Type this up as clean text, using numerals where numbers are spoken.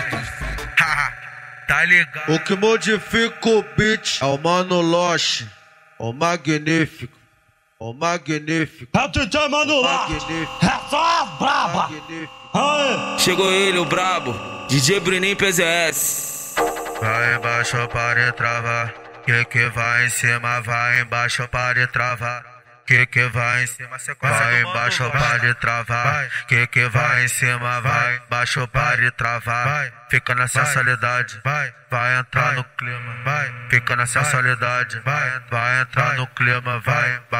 Tá ligado? O que modifica o beat é o Mano Loche, o magnífico, o magnífico. É o DJ Mano Loche, é só as braba. Aê. Chegou ele, o brabo, DJ Bruninho PZS. Vai embaixo para travar, que vai em cima, vai embaixo para travar. Que vai em cima, vai embaixo para travar. Que vai em cima, vai embaixo para travar. Fica na sensualidade, vai entrar no clima. Fica na sensualidade, vai entrar no clima, vai.